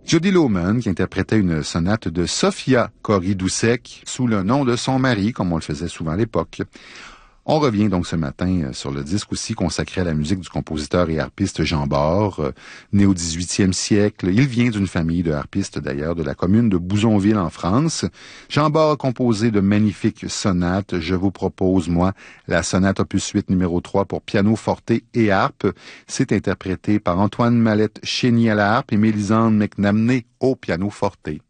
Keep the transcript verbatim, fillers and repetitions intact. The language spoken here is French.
Jody Lohman, qui interprétait une sonate de Sofia Cory-Doucek sous le nom de son mari, comme on le faisait souvent à l'époque. On revient donc ce matin sur le disque aussi consacré à la musique du compositeur et harpiste Jean Bord, né au dix-huitième siècle. Il vient d'une famille de harpistes d'ailleurs de la commune de Bouzonville en France. Jean Bord a composé de magnifiques sonates. Je vous propose, moi, la sonate opus huit numéro trois pour piano forte et harpe. C'est interprété par Antoine Mallette-Chénier à la harpe et Mélisande McNamee au piano forte.